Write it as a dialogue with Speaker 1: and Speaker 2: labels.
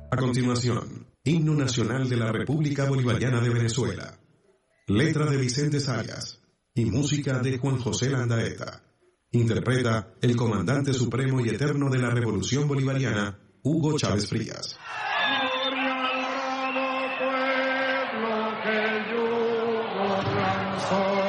Speaker 1: A continuación, Himno Nacional de la República Bolivariana de Venezuela. Letra de Vicente Zayas y música de Juan José Landaeta. Interpreta el comandante supremo y eterno de la Revolución Bolivariana, Hugo Chávez Frías.
Speaker 2: Gloria al bravo pueblo que el yugo lanzó.